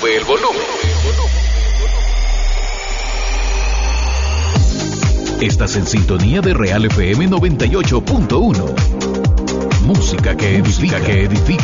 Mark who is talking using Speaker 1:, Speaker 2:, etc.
Speaker 1: Sube el volumen. Estás en sintonía de Real FM 98.1. Música que edifica.